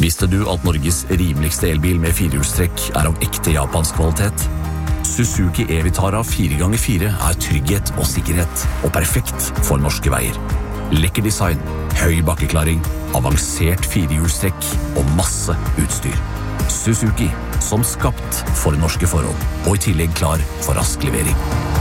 Visste du at Norges rimeligste elbil med firehjulstrekk av ekte japansk kvalitet? Suzuki e-Vitara 4x4 trygghet og sikkerhet, og perfekt for norske veier. Lekker design, høy bakkeklaring, avansert firehjulstrekk og masse utstyr. Suzuki, som skapt for norske forhold, og i tillegg klar for rask levering.